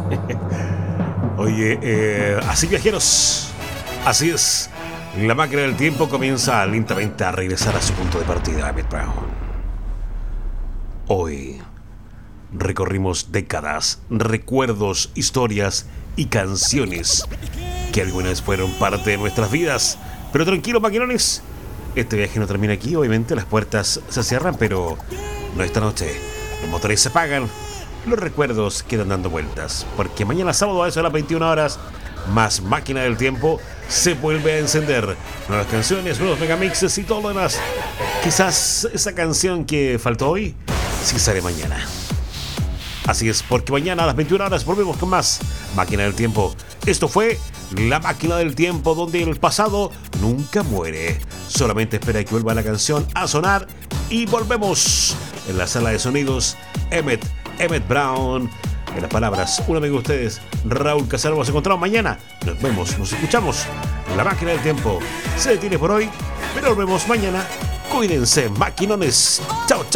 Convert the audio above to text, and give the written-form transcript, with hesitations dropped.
Oye, así viajeros, así es. La máquina del tiempo comienza lentamente a regresar a su punto de partida, Emmett Brown. Hoy recorrimos décadas, recuerdos, historias y canciones que algunas fueron parte de nuestras vidas. Pero tranquilo, maquinones, este viaje no termina aquí. Obviamente las puertas se cierran, pero no esta noche. Los motores se apagan, los recuerdos quedan dando vueltas, porque mañana sábado a eso de las 21 horas, más Máquina del Tiempo se vuelve a encender. Nuevas canciones, nuevos megamixes y todo lo demás. Quizás esa canción que faltó hoy sí sale mañana. Así es, porque mañana a las 21 horas volvemos con más Máquina del Tiempo. Esto fue La Máquina del Tiempo, donde el pasado nunca muere. Solamente espera que vuelva la canción a sonar y volvemos. En la sala de sonidos, Emmett Brown. En las palabras, un amigo de ustedes, Raúl Casaro. Nos encontramos mañana. Nos vemos, nos escuchamos. La Máquina del Tiempo se detiene por hoy, pero volvemos mañana. Cuídense, maquinones. Chao, chao.